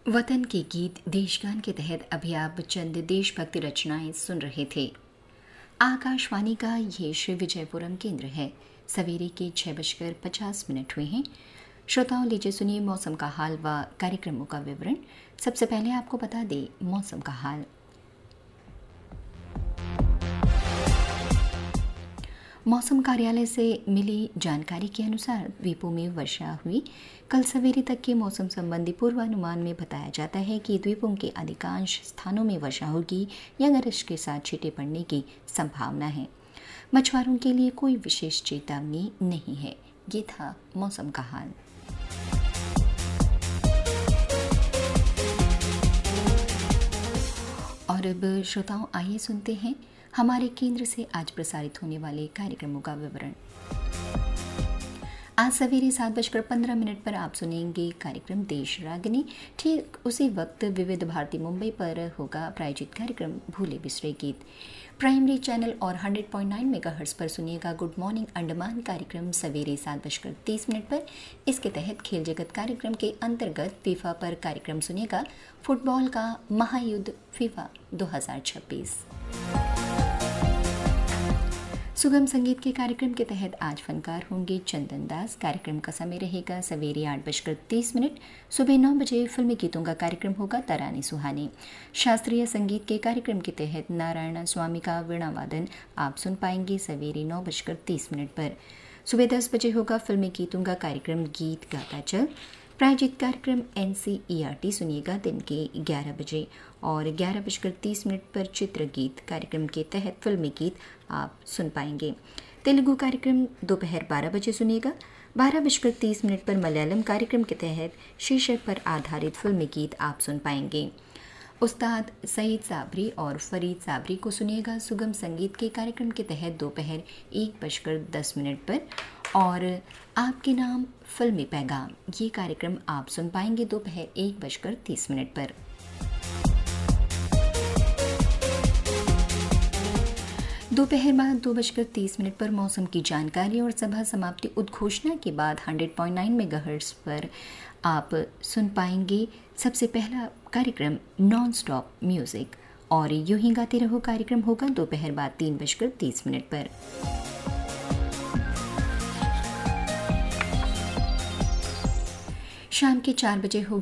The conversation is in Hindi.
वतन के गीत देशगान के तहत अभी आप चंद देशभक्ति रचनाएं सुन रहे थे। आकाशवाणी का ये श्री विजयपुरम केंद्र है। सवेरे के 6:50 हुए हैं। श्रोताओं, लीजिए सुनिए मौसम का हाल व कार्यक्रमों का विवरण। सबसे पहले आपको बता दें मौसम का हाल। मौसम कार्यालय से मिली जानकारी के अनुसार द्वीपों में वर्षा हुई। कल सवेरे तक के मौसम संबंधी पूर्वानुमान में बताया जाता है कि द्वीपों के अधिकांश स्थानों में वर्षा होगी या गरज के साथ छींटे पड़ने की संभावना है। मछुआरों के लिए कोई विशेष चेतावनी नहीं है। ये था मौसम का हाल। और अब श्रोताओं, आइए सुनते हैं हमारे केंद्र से आज प्रसारित होने वाले कार्यक्रमों का विवरण। आज सवेरे 7:15 पर आप सुनेंगे कार्यक्रम देश रागिनी। ठीक उसी वक्त विविध भारती मुंबई पर होगा प्रायोजित कार्यक्रम भूले बिसरे गीत। प्राइमरी चैनल और 100.9 मेगाहर्ट्ज पर सुनिएगा गुड मॉर्निंग अंडमान कार्यक्रम सवेरे 7:30 पर। इसके तहत खेल जगत कार्यक्रम के अंतर्गत फीफा पर कार्यक्रम सुनिएगा फुटबॉल का महायुद्ध फीफा 2026। सुगम संगीत के कार्यक्रम के तहत आज फनकार होंगे चंदन दास। कार्यक्रम का समय रहेगा सवेरे 8:30। सुबह 9 बजे फिल्मी गीतों का कार्यक्रम होगा तराने सुहाने। शास्त्रीय संगीत के कार्यक्रम के तहत नारायण स्वामी का वीणा वादन आप सुन पाएंगे सवेरे 9:30 पर। सुबह 10 बजे होगा फिल्मी गीतों का कार्यक्रम गीत गाता चल। प्रायोजित कार्यक्रम NCERT सुनिएगा दिन के 11 बजे। और 11:30 पर चित्र गीत कार्यक्रम के तहत फिल्मी गीत आप सुन पाएंगे। तेलुगु कार्यक्रम दोपहर 12 बजे सुनिएगा। 12:30 पर मलयालम कार्यक्रम के तहत शीर्षक पर आधारित फिल्मी गीत आप सुन पाएंगे। उस्ताद सईद साबरी और फरीद साबरी को सुनिएगा सुगम संगीत के कार्यक्रम के तहत दोपहर 1:10 पर। और आपके नाम फिल्मी पैगाम ये कार्यक्रम आप सुन पाएंगे दोपहर 1:30 पर। दोपहर बाद 2:30 पर मौसम की जानकारी और सभा समाप्ति उद्घोषणा के बाद 100.9 मेगाहर्ट्ज पर आप सुन पाएंगे सबसे पहला कार्यक्रम नॉन स्टॉप म्यूजिक। और यूं ही गाते रहो कार्यक्रम होगा दोपहर बाद 3:30 पर। शाम के 4 बजे होगी